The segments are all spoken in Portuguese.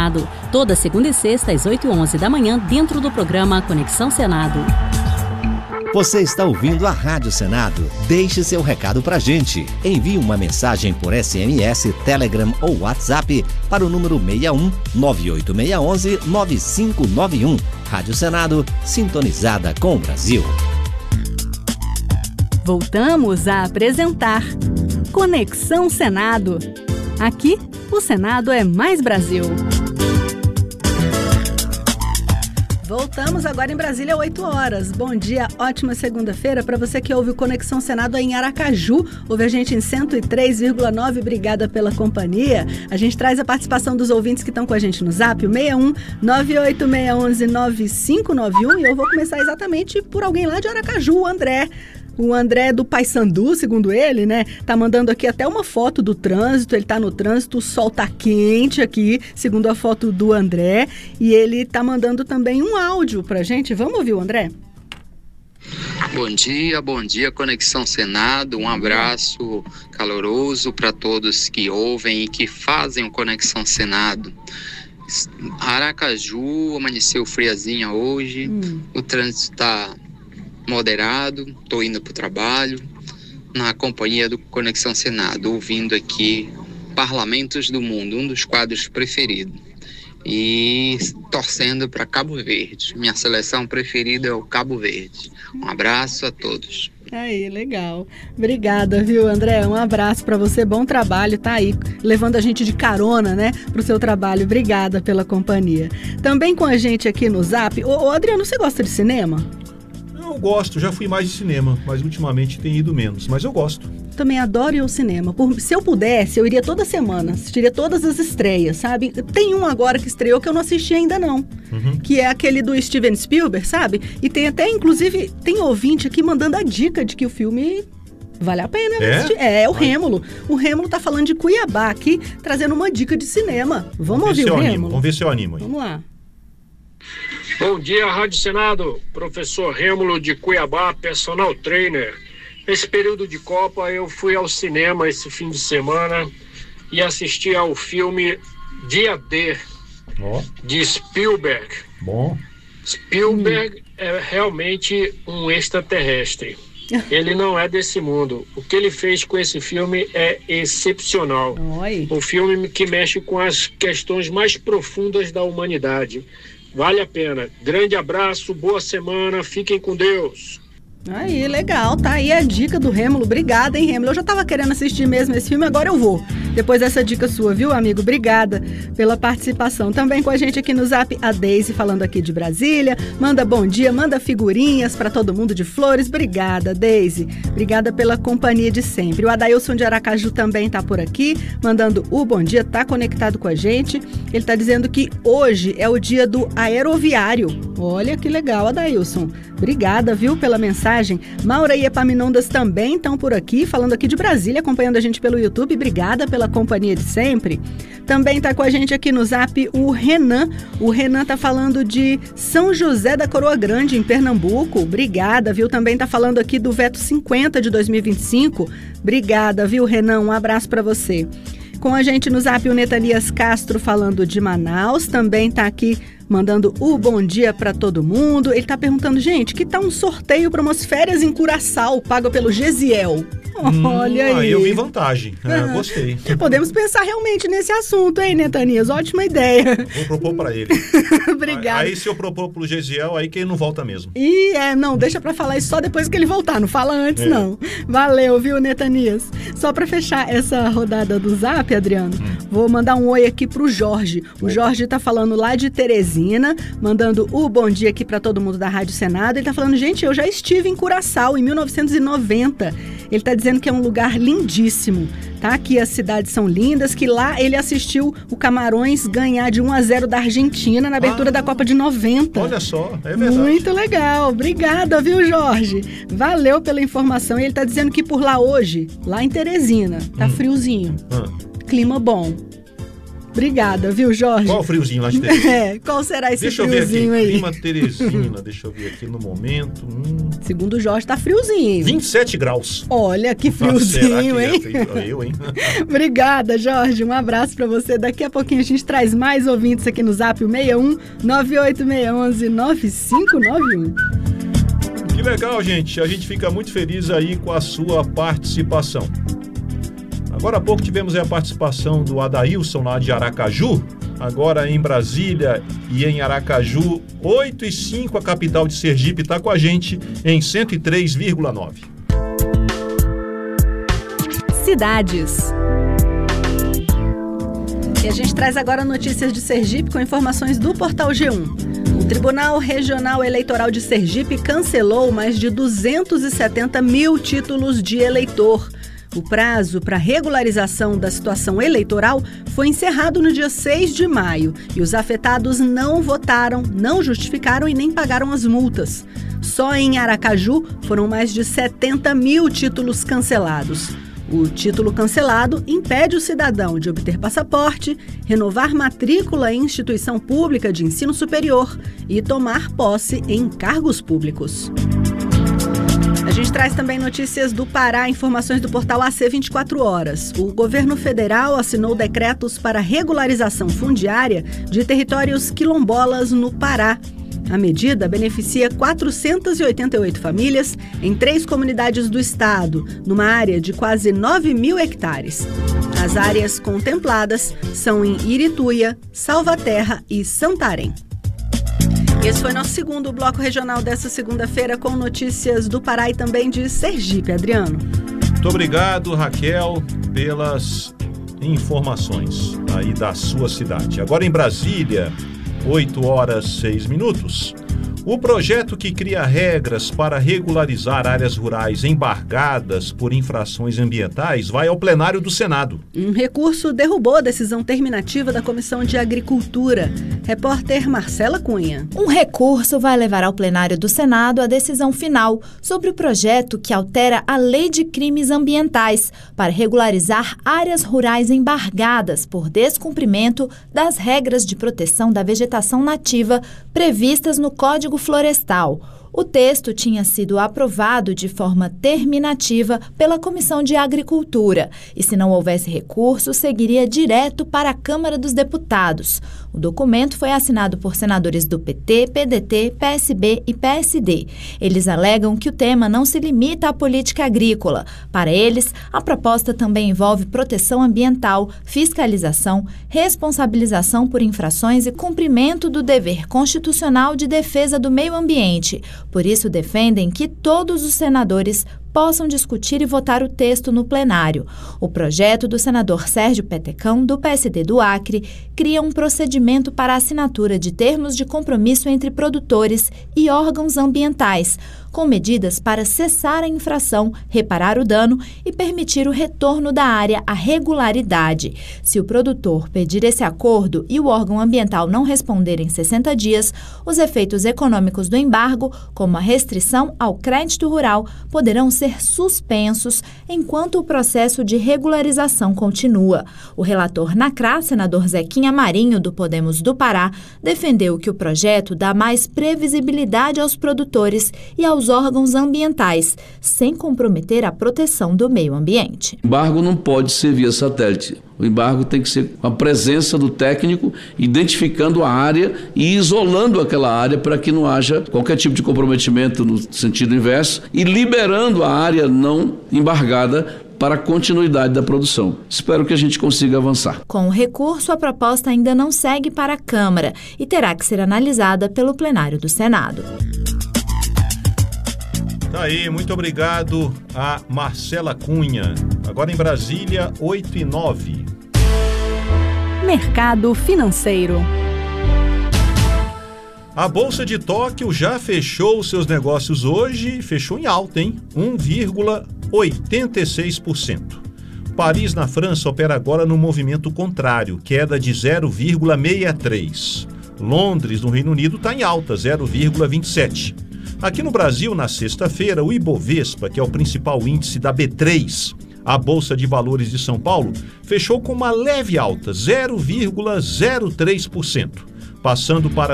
Senado. Toda segunda e sexta, às 8h11 da manhã, dentro do programa Conexão Senado. Você está ouvindo a Rádio Senado? Deixe seu recado pra gente. Envie uma mensagem por SMS, Telegram ou WhatsApp para o número 61 98611 9591. Rádio Senado, sintonizada com o Brasil. Voltamos a apresentar Conexão Senado. Aqui, o Senado é mais Brasil. Voltamos agora em Brasília, 8h. Bom dia, ótima segunda-feira para você que ouve o Conexão Senado aí em Aracaju. Ouve a gente em 103,9. Obrigada pela companhia. A gente traz a participação dos ouvintes que estão com a gente no Zap, o 61 98611 9591. E eu vou começar exatamente por alguém lá de Aracaju, o André. O André do Paysandu, segundo ele, né? Tá mandando aqui até uma foto do trânsito. Ele tá no trânsito, o sol tá quente aqui, segundo a foto do André. E ele tá mandando também um áudio pra gente. Vamos ouvir o André? Bom dia, Conexão Senado. Um abraço caloroso para todos que ouvem e que fazem o Conexão Senado. Aracaju amanheceu friazinha hoje. O trânsito tá moderado, estou indo para o trabalho, na companhia do Conexão Senado, ouvindo aqui Parlamentos do Mundo, um dos quadros preferidos, e torcendo para Cabo Verde. Minha seleção preferida é o Cabo Verde. Um abraço a todos. Aí, legal. Obrigada, viu, André? Um abraço para você, bom trabalho, tá aí, levando a gente de carona, né, pro seu trabalho. Obrigada pela companhia. Também com a gente aqui no Zap, ô Adriano, você gosta de cinema? Eu gosto, já fui mais de cinema, mas ultimamente tem ido menos, mas eu gosto. Também adoro ir ao cinema. Se eu pudesse, eu iria toda semana, assistiria todas as estreias, sabe? Tem um agora que estreou que eu não assisti ainda não, que é aquele do Steven Spielberg, sabe? E tem até, inclusive, tem ouvinte aqui mandando a dica de que o filme vale a pena assistir. É o Rêmulo. O Rêmulo tá falando de Cuiabá aqui, trazendo uma dica de cinema. Vamos ouvir o Rêmulo? Vamos ver se eu animo aí. Vamos lá. Bom dia, Rádio Senado. Professor Rêmulo de Cuiabá, personal trainer. Nesse período de Copa, eu fui ao cinema esse fim de semana e assisti ao filme Dia D, de Spielberg. Bom. Spielberg é realmente um extraterrestre. Ele não é desse mundo. O que ele fez com esse filme é excepcional. Um filme que mexe com as questões mais profundas da humanidade. Vale a pena. Grande abraço, boa semana, fiquem com Deus. Aí, legal, tá aí a dica do Rêmulo. Obrigada, hein, Rêmulo? Eu já tava querendo assistir mesmo esse filme, agora eu vou. Depois dessa dica sua, viu, amigo? Obrigada pela participação. Também com a gente aqui no Zap, a Deise, falando aqui de Brasília. Manda bom dia, manda figurinhas pra todo mundo de flores. Obrigada, Deise. Obrigada pela companhia de sempre. O Adailson de Aracaju também tá por aqui, mandando o bom dia, tá conectado com a gente. Ele tá dizendo que hoje é o dia do aeroviário. Olha que legal, Adailson. Obrigada, viu, pela mensagem. Maura e Epaminondas também estão por aqui, falando aqui de Brasília, acompanhando a gente pelo YouTube. Obrigada pela companhia de sempre. Também está com a gente aqui no Zap o Renan. O Renan está falando de São José da Coroa Grande, em Pernambuco. Obrigada, viu? Também está falando aqui do Veto 50 de 2025. Obrigada, viu, Renan? Um abraço para você. Com a gente no Zap o Netanias Castro, falando de Manaus. Também está aqui mandando o bom dia para todo mundo. Ele tá perguntando, gente, que tal um sorteio para umas férias em Curaçao, pago pelo Gesiel? Olha aí. Aí eu vi vantagem, gostei. Podemos pensar realmente nesse assunto, hein, Netanias? Ótima ideia. Vou propor para ele. Obrigada. Aí se eu propor pro Gesiel, aí que ele não volta mesmo. Não, deixa pra falar isso só depois que ele voltar, não fala antes não. Valeu, viu, Netanias? Só pra fechar essa rodada do Zap, Adriano, vou mandar um oi aqui pro Jorge. O Jorge tá falando lá de Teresina, mandando o bom dia aqui pra todo mundo da Rádio Senado. Ele tá falando, gente, eu já estive em Curaçao em 1990. Ele tá dizendo que é um lugar lindíssimo, tá? Que as cidades são lindas, que lá ele assistiu o Camarões ganhar de 1-0 da Argentina na abertura da Copa de 90. Olha só, é verdade. Muito legal, obrigada, viu, Jorge? Valeu pela informação. E ele tá dizendo que por lá hoje, lá em Teresina, tá friozinho, clima bom. Obrigada, viu, Jorge? Qual o friozinho lá de Teresina? Qual será esse deixa friozinho aí? Clima Teresina, deixa eu ver aqui no momento. Segundo o Jorge, tá friozinho. 27 graus. Olha, que friozinho, hein? Eu, hein? Obrigada, Jorge. Um abraço pra você. Daqui a pouquinho a gente traz mais ouvintes aqui no Zap 61 98611 9591. Que legal, gente. A gente fica muito feliz aí com a sua participação. Agora há pouco tivemos a participação do Adailson lá de Aracaju. Agora em Brasília e em Aracaju, 8h05, a capital de Sergipe está com a gente em 103,9. Cidades. E a gente traz agora notícias de Sergipe com informações do Portal G1. O Tribunal Regional Eleitoral de Sergipe cancelou mais de 270 mil títulos de eleitor. O prazo para regularização da situação eleitoral foi encerrado no dia 6 de maio e os afetados não votaram, não justificaram e nem pagaram as multas. Só em Aracaju foram mais de 70 mil títulos cancelados. O título cancelado impede o cidadão de obter passaporte, renovar matrícula em instituição pública de ensino superior e tomar posse em cargos públicos. A gente traz também notícias do Pará, informações do portal AC 24 Horas. O governo federal assinou decretos para regularização fundiária de territórios quilombolas no Pará. A medida beneficia 488 famílias em 3 comunidades do estado, numa área de quase 9 mil hectares. As áreas contempladas são em Irituia, Salvaterra e Santarém. Esse foi nosso segundo bloco regional dessa segunda-feira com notícias do Pará e também de Sergipe. Adriano. Muito obrigado, Raquel, pelas informações aí da sua cidade. Agora em Brasília, 8h06. O projeto que cria regras para regularizar áreas rurais embargadas por infrações ambientais vai ao plenário do Senado. Um recurso derrubou a decisão terminativa da Comissão de Agricultura. Repórter Marcela Cunha. Um recurso vai levar ao plenário do Senado a decisão final sobre o projeto que altera a Lei de Crimes Ambientais para regularizar áreas rurais embargadas por descumprimento das regras de proteção da vegetação nativa previstas no Código Florestal. O texto tinha sido aprovado de forma terminativa pela Comissão de Agricultura e, se não houvesse recurso, seguiria direto para a Câmara dos Deputados. O documento foi assinado por senadores do PT, PDT, PSB e PSD. Eles alegam que o tema não se limita à política agrícola. Para eles, a proposta também envolve proteção ambiental, fiscalização, responsabilização por infrações e cumprimento do dever constitucional de defesa do meio ambiente. Por isso, defendem que todos os senadores possam discutir e votar o texto no plenário. O projeto do senador Sérgio Petecão, do PSD do Acre, cria um procedimento para a assinatura de termos de compromisso entre produtores e órgãos ambientais, com medidas para cessar a infração, reparar o dano e permitir o retorno da área à regularidade. Se o produtor pedir esse acordo e o órgão ambiental não responder em 60 dias, os efeitos econômicos do embargo, como a restrição ao crédito rural, poderão ser suspensos enquanto o processo de regularização continua. O relator na CRA, senador Zequinha Marinho, do Podemos do Pará, defendeu que o projeto dá mais previsibilidade aos produtores e aos órgãos ambientais, sem comprometer a proteção do meio ambiente. O embargo não pode ser via satélite. O embargo tem que ser com a presença do técnico, identificando a área e isolando aquela área para que não haja qualquer tipo de comprometimento no sentido inverso e liberando a área não embargada para a continuidade da produção. Espero que a gente consiga avançar. Com o recurso, a proposta ainda não segue para a Câmara e terá que ser analisada pelo plenário do Senado. Tá aí, muito obrigado a Marcela Cunha. Agora em Brasília, 8h09. Mercado financeiro. A Bolsa de Tóquio já fechou seus negócios hoje, fechou em alta, hein? 1,86%. Paris, na França, opera agora no movimento contrário, queda de 0,63%. Londres, no Reino Unido, está em alta, 0,27%. Aqui no Brasil, na sexta-feira, o Ibovespa, que é o principal índice da B3, A Bolsa de Valores de São Paulo fechou com uma leve alta, 0,03%, passando para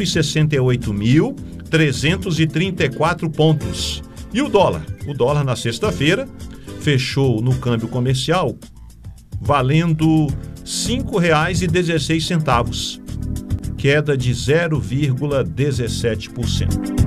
168.334 pontos. E o dólar? O dólar na sexta-feira fechou no câmbio comercial valendo R$ 5,16, queda de 0,17%.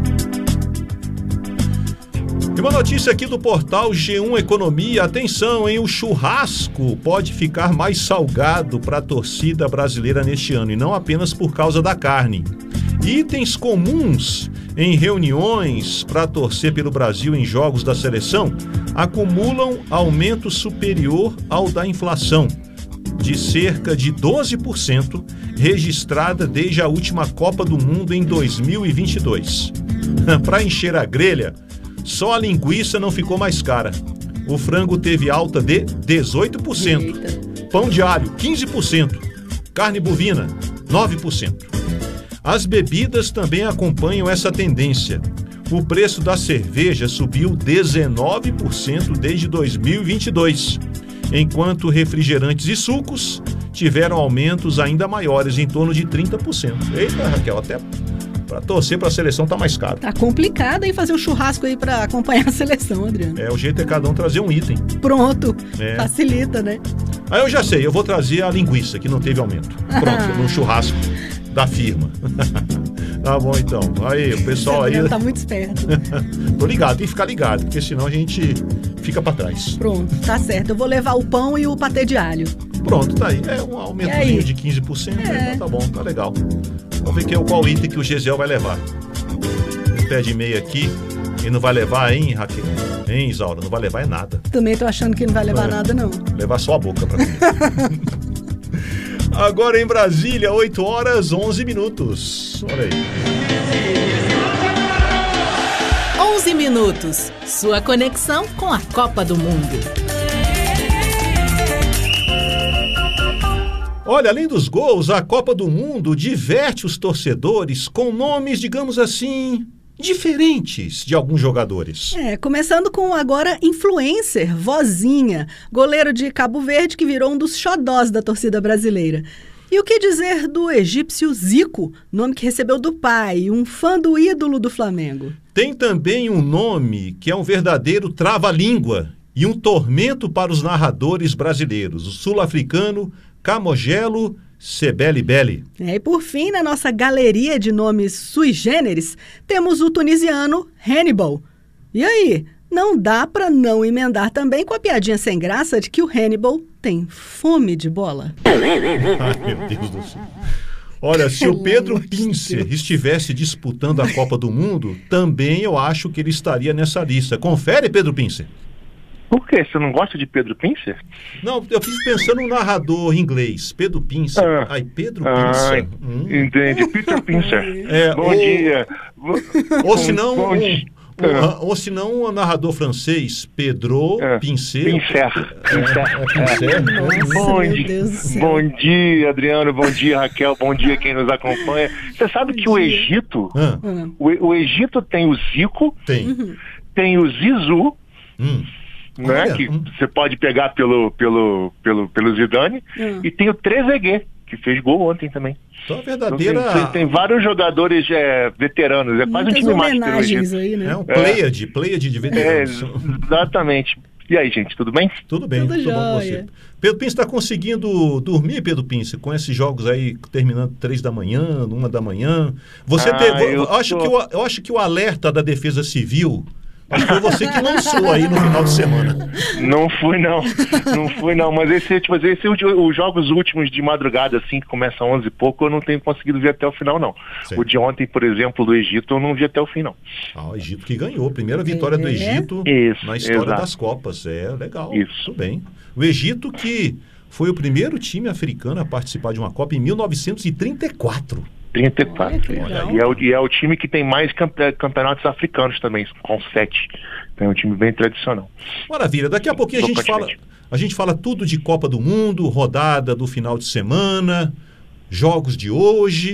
E uma notícia aqui do portal G1 Economia. Atenção, hein? O churrasco pode ficar mais salgado para a torcida brasileira neste ano, e não apenas por causa da carne. Itens comuns em reuniões para torcer pelo Brasil em jogos da seleção acumulam aumento superior ao da inflação, de cerca de 12%, registrada desde a última Copa do Mundo em 2022. Para encher a grelha, só a linguiça não ficou mais cara. O frango teve alta de 18%. Eita. Pão de alho, 15%. Carne bovina, 9%. As bebidas também acompanham essa tendência. O preço da cerveja subiu 19% desde 2022, enquanto refrigerantes e sucos tiveram aumentos ainda maiores, em torno de 30%. Eita, Raquel, até para torcer para a seleção tá mais caro. Tá complicado aí fazer um churrasco aí para acompanhar a seleção, Adriano. O jeito é cada um trazer um item. Pronto, facilita, né? Aí eu já sei, eu vou trazer a linguiça, que não teve aumento. Pronto, no churrasco da firma. Tá bom, então. Aí, o pessoal aí... tá muito esperto. Tô ligado, tem que ficar ligado, porque senão a gente fica pra trás. Pronto, tá certo. Eu vou levar o pão e o patê de alho. Pronto, tá aí. É um aumentozinho de 15%. Então tá bom, tá legal. Vamos ver qual item que o Gesiel vai levar. Um pé de meia aqui. E não vai levar, hein, Raquel? Hein, Isaura? Não vai levar nada. Também tô achando que não vai levar nada, não. Levar só a boca pra mim. Agora em Brasília, 8h11. Olha aí. 11 minutos. Sua conexão com a Copa do Mundo. Olha, além dos gols, a Copa do Mundo diverte os torcedores com nomes, digamos assim, diferentes de alguns jogadores. Começando com agora influencer, Vozinha, goleiro de Cabo Verde que virou um dos xodós da torcida brasileira. E o que dizer do egípcio Zico, nome que recebeu do pai, um fã do ídolo do Flamengo? Tem também um nome que é um verdadeiro trava-língua e um tormento para os narradores brasileiros, o sul-africano Camogelo Sebelibeli. E por fim, na nossa galeria de nomes sui generis, temos o tunisiano Hannibal. E aí, não dá para não emendar também com a piadinha sem graça de que o Hannibal tem fome de bola. Ai, meu Deus do céu. Olha, se o Pedro Pincer estivesse disputando a Copa do Mundo, também eu acho que ele estaria nessa lista. Confere, Pedro Pincer. Por quê? Você não gosta de Pedro Pincer? Não, eu fiz pensando no narrador inglês, Pedro Pincer. Pedro Pincer. Entendi, Peter Pincer. Bom dia. Ou se não, o narrador francês, Pedro Pincer. Pincer. Bom dia, Adriano. Bom dia, Raquel. Bom dia quem nos acompanha. Você sabe que o Egito, o Egito tem o Zico, tem o Zizou, né, que você pode pegar pelo Zidane, e tem o Trezeguet, que fez gol ontem também. Então, verdadeira... Então, tem vários jogadores veteranos, é quase um time mágico aí, né? É um Pleiade de veteranos. Exatamente. E aí, gente, tudo bem? Tudo bem, tudo bom com você. Pedro Pince está conseguindo dormir, Pedro Pince, com esses jogos aí terminando 3 da manhã, 1 da manhã. Você eu acho que o alerta da Defesa Civil... Acho que foi você que lançou aí no final de semana. Não fui não, mas os jogos últimos de madrugada, assim, que começam 11 e pouco, eu não tenho conseguido ver até o final, não. Certo. O de ontem, por exemplo, do Egito, eu não vi até o fim, não. O Egito que ganhou, primeira vitória do Egito na história das Copas. Legal, tudo bem. O Egito que foi o primeiro time africano a participar de uma Copa em 1934. 34. E é o time que tem mais campeonatos africanos também, com 7. Então é um time bem tradicional. Maravilha. Daqui a pouquinho a gente fala tudo de Copa do Mundo, rodada do final de semana, jogos de hoje.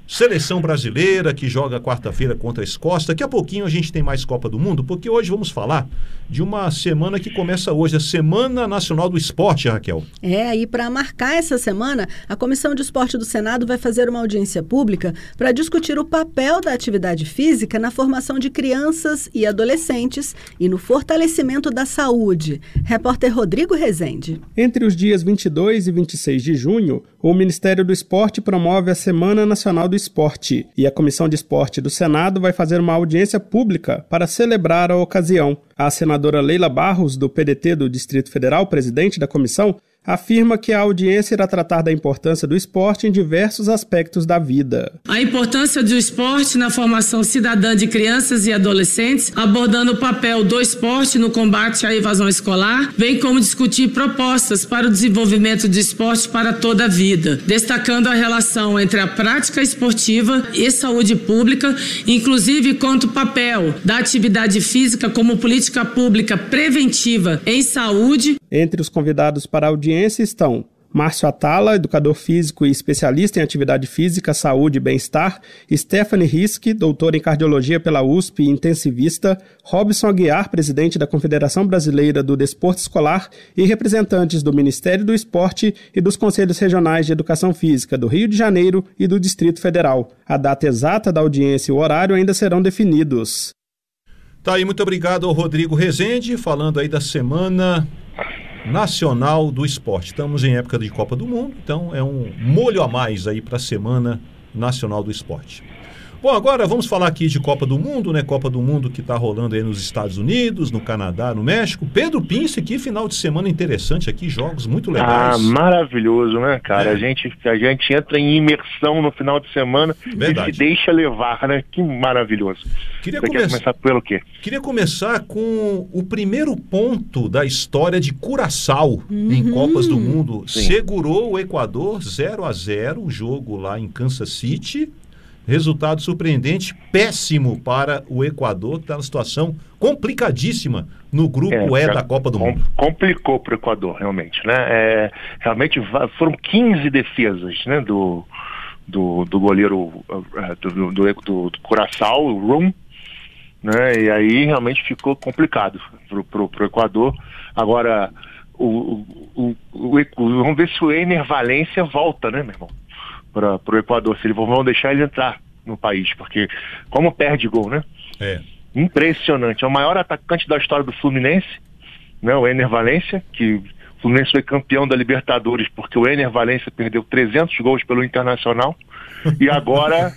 Seleção brasileira que joga quarta-feira contra a Escócia. Daqui a pouquinho a gente tem mais Copa do Mundo, porque hoje vamos falar de uma semana que começa hoje, a Semana Nacional do Esporte, Raquel. E para marcar essa semana, a Comissão de Esporte do Senado vai fazer uma audiência pública para discutir o papel da atividade física na formação de crianças e adolescentes e no fortalecimento da saúde. Repórter Rodrigo Rezende. Entre os dias 22 e 26 de junho, o Ministério do Esporte promove a Semana Nacional do Esporte e a Comissão de Esporte do Senado vai fazer uma audiência pública para celebrar a ocasião. A senadora Leila Barros, do PDT do Distrito Federal, presidente da comissão, afirma que a audiência irá tratar da importância do esporte em diversos aspectos da vida. A importância do esporte na formação cidadã de crianças e adolescentes, abordando o papel do esporte no combate à evasão escolar, bem como discutir propostas para o desenvolvimento do esporte para toda a vida, destacando a relação entre a prática esportiva e saúde pública, inclusive quanto ao papel da atividade física como política pública preventiva em saúde. Entre os convidados para a audiência estão Márcio Atala, educador físico e especialista em atividade física, saúde e bem-estar, Stephanie Risk, doutora em cardiologia pela USP e intensivista, Robson Aguiar, presidente da Confederação Brasileira do Desporto Escolar e representantes do Ministério do Esporte e dos Conselhos Regionais de Educação Física do Rio de Janeiro e do Distrito Federal. A data exata da audiência e o horário ainda serão definidos. Tá aí, muito obrigado ao Rodrigo Rezende, falando aí da Semana Nacional do Esporte. Estamos em época de Copa do Mundo, então é um molho a mais aí para a Semana Nacional do Esporte. Bom, agora vamos falar aqui de Copa do Mundo, né? Copa do Mundo que está rolando aí nos Estados Unidos, no Canadá, no México. Pedro Pince, que final de semana interessante aqui, jogos muito legais. Maravilhoso, né, cara? A gente entra em imersão no final de semana. Verdade. E se deixa levar, né? Que maravilhoso. Quer começar pelo quê? Queria começar com o primeiro ponto da história de Curaçao em Copas do Mundo. Sim. Segurou o Equador 0-0, o jogo lá em Kansas City. Resultado surpreendente, péssimo para o Equador, que está numa situação complicadíssima no grupo E da Copa do Mundo. Complicou para o Equador, realmente, né? Realmente foram 15 defesas, né, do goleiro do Curaçao, o Rum, né? E aí realmente ficou complicado para o Equador. Agora, vamos ver se o Ener Valencia volta, né, meu irmão? Para o Equador, se eles vão deixar ele entrar no país, porque como perde gol, né? Impressionante, é o maior atacante da história do Fluminense, né? O Ener Valencia, que o Fluminense foi campeão da Libertadores porque o Ener Valencia perdeu 300 gols pelo Internacional e agora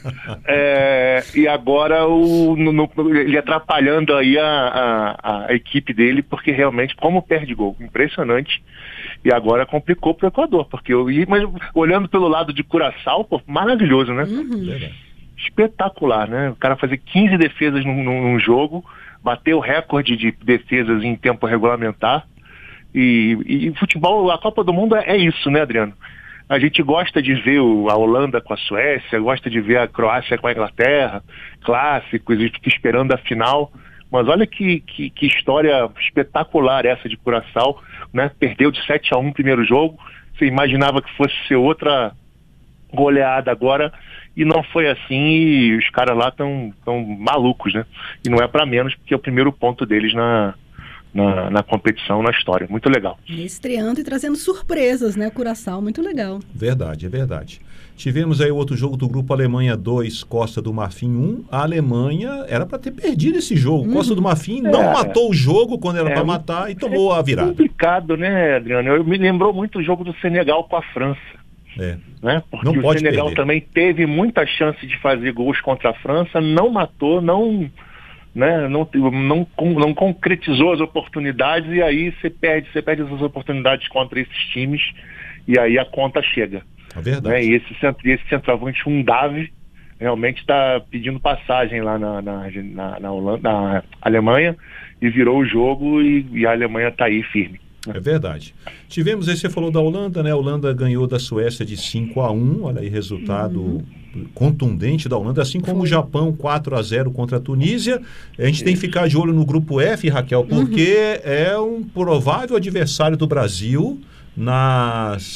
ele atrapalhando aí a equipe dele, porque realmente como perde gol, impressionante. E agora complicou para o Equador, mas olhando pelo lado de Curaçao, pô, maravilhoso, né? Espetacular, né? O cara fazer 15 defesas num jogo, bater o recorde de defesas em tempo regulamentar. E futebol, a Copa do Mundo é isso, né, Adriano? A gente gosta de ver a Holanda com a Suécia, gosta de ver a Croácia com a Inglaterra, clássicos, e fica esperando a final. Mas olha que história espetacular essa de Curaçao, né? Perdeu de 7-1 no primeiro jogo, você imaginava que fosse ser outra goleada agora, e não foi assim, e os caras lá estão malucos, né? E não é para menos, porque é o primeiro ponto deles na competição, na história. Muito legal. Estreando e trazendo surpresas, né, Curaçao? Muito legal. Verdade, é verdade. Tivemos aí outro jogo do grupo Alemanha 2, Costa do Marfim 1. A Alemanha era para ter perdido esse jogo. Costa do Marfim não matou o jogo quando era para matar e tomou a virada. É complicado, né, Adriano? Me lembrou muito o jogo do Senegal com a França. Né? Porque não o Senegal também teve muita chance de fazer gols contra a França, não matou, não concretizou as oportunidades, e aí você perde essas oportunidades contra esses times, e aí a conta chega. É verdade. E esse centroavante, um Davi, realmente está pedindo passagem lá na Holanda, na Alemanha, e virou o jogo, e a Alemanha está aí firme. É verdade. Tivemos aí, você falou da Holanda, né? A Holanda ganhou da Suécia de 5-1, olha aí, resultado contundente da Holanda, assim como o Japão 4-0 contra a Tunísia. A gente tem que ficar de olho no grupo F, Raquel, porque é um provável adversário do Brasil nas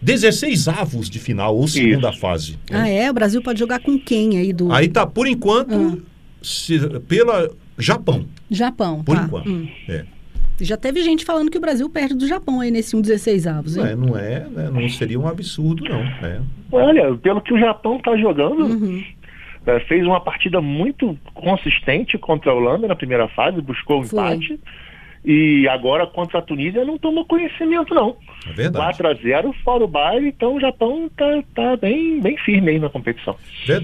16avos de final, ou segunda fase. O Brasil pode jogar com quem aí do... Aí tá, por enquanto, pela Japão. Japão, por enquanto. Já teve gente falando que o Brasil perde do Japão aí nesse 16avos. Não seria um absurdo, não. Olha, pelo que o Japão tá jogando, fez uma partida muito consistente contra a Holanda na primeira fase, buscou um empate. E agora contra a Tunísia não tomou conhecimento, não. É verdade. 4-0 fora o baile, então o Japão tá bem firme aí na competição.